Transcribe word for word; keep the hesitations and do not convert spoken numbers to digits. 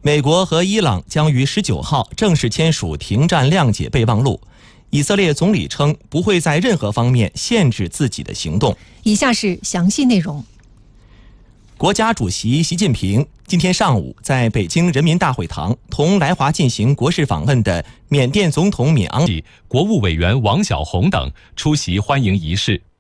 美国和伊朗将于十九号正式签署停战谅解备忘录。以色列总理称不会在任何方面限制自己的行动。 以下是详细内容。 国家主席习近平今天上午在北京人民大会堂同来华进行国事访问的缅甸总统敏昂、 国务委员王小洪等出席欢迎仪式。